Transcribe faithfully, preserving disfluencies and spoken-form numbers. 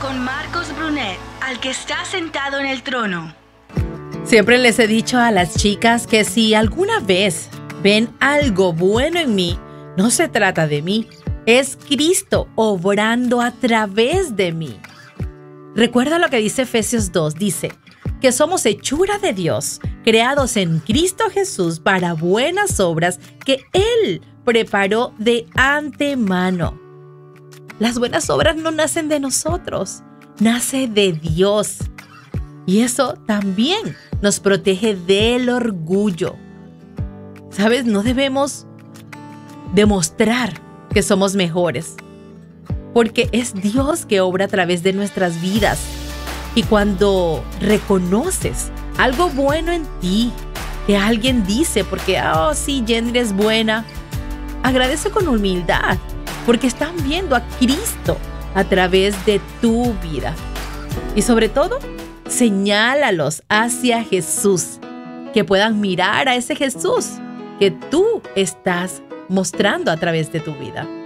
con Marcos Brunet, al que está sentado en el trono. Siempre les he dicho a las chicas que si alguna vez ven algo bueno en mí, no se trata de mí, es Cristo obrando a través de mí. Recuerda lo que dice Efesios dos, dice que somos hechura de Dios, creados en Cristo Jesús para buenas obras que Él preparó de antemano. Las buenas obras no nacen de nosotros, nace de Dios. Y eso también nos protege del orgullo. ¿Sabes? No debemos demostrar que somos mejores, porque es Dios que obra a través de nuestras vidas. Y cuando reconoces algo bueno en ti, que alguien dice, porque, oh, sí, Yendri es buena, agradece con humildad, porque están viendo a Cristo a través de tu vida. Y sobre todo, señálalos hacia Jesús, que puedan mirar a ese Jesús que tú estás mostrando a través de tu vida.